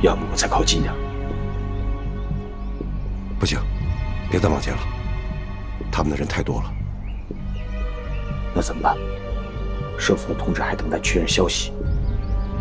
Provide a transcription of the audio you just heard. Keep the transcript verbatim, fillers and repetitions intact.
要不我再靠近点。 不行，别再往前了，他们的人太多了。 那怎么办？政府的同志还等待确认消息。